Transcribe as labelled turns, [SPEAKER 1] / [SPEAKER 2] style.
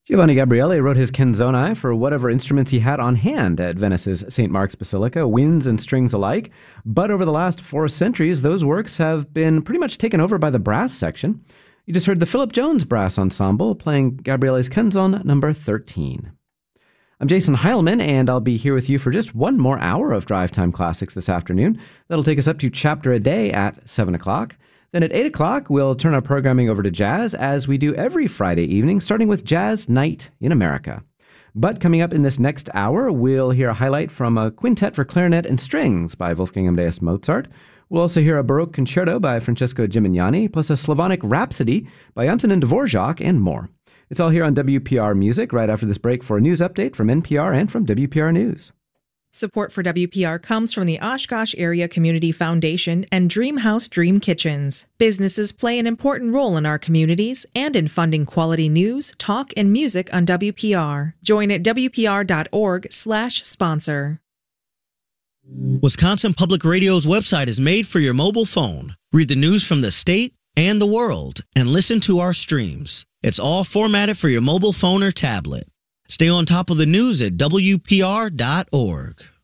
[SPEAKER 1] Giovanni Gabriele wrote his canzoni for whatever instruments he had on hand at Venice's St. Mark's Basilica, winds and strings alike. But over the last 4 centuries, those works have been pretty much taken over by the brass section. You just heard the Philip Jones Brass Ensemble playing Gabriele's Canzone number 13. I'm Jason Heilman, and I'll be here with you for just one more hour of Drive Time Classics this afternoon. That'll take us up to Chapter a Day at 7 o'clock. Then at 8 o'clock, we'll turn our programming over to jazz, as we do every Friday evening, starting with Jazz Night in America. But coming up in this next hour, we'll hear a highlight from a quintet for clarinet and strings by Wolfgang Amadeus Mozart. We'll also hear a Baroque concerto by Francesco Gimignani, plus a Slavonic Rhapsody by Antonin Dvorak, and more. It's all here on WPR Music right after this break for a news update from NPR and from WPR News.
[SPEAKER 2] Support for WPR comes from the Oshkosh Area Community Foundation and Dream House Dream Kitchens. Businesses play an important role in our communities and in funding quality news, talk, and music on WPR. Join at WPR.org/sponsor.
[SPEAKER 3] Wisconsin Public Radio's website is made for your mobile phone. Read the news from the state and the world and listen to our streams. It's all formatted for your mobile phone or tablet. Stay on top of the news at WPR.org.